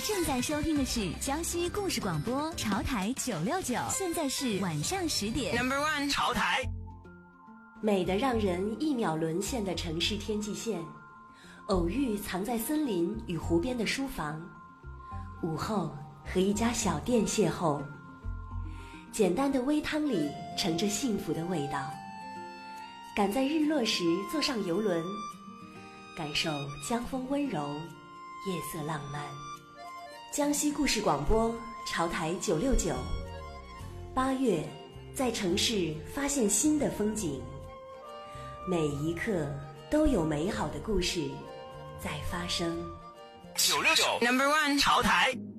正在收听的是江西故事广播潮台969，现在是晚上10点。 Number one， 潮台。 美得让人一秒沦陷的城市天际线，偶遇藏在森林与湖边的书房，午后和一家小店邂逅，简单的微汤里盛着幸福的味道。赶在日落时坐上游轮，感受江风温柔，夜色浪漫。江西故事广播潮台969， 8月在城市发现新的风景，每一刻都有美好的故事在发生。 969 Number one， 潮台。